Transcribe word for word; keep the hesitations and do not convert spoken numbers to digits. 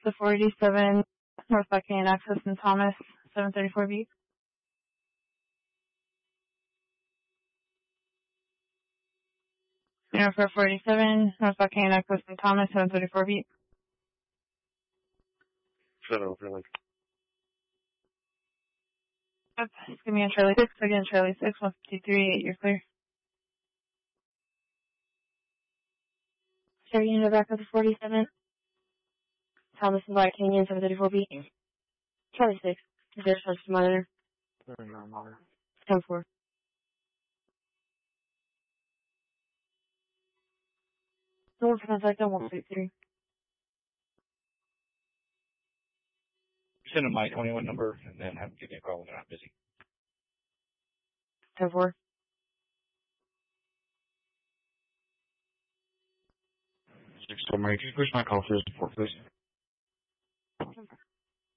to four eighty-seven, North Buckingham Access and Thomas, seven thirty-four B. Unit for four eighty-seven, North Buckingham Access and Thomas, seven thirty-four B. Shut up, really. Yep, just give me a Charlie six, again Charlie six, one fifty-three, eight, you're clear. Sir, unit back up to forty-seven. Thomas and Black Canyon, seven thirty-four B. Charlie six, is there supposed to monitor? ten four. North contact on one fifty-three. Send them my twenty-one number and then have them give me a call when they're not busy. ten four. Six, so Mary, could you push my call through to support, please? ten four.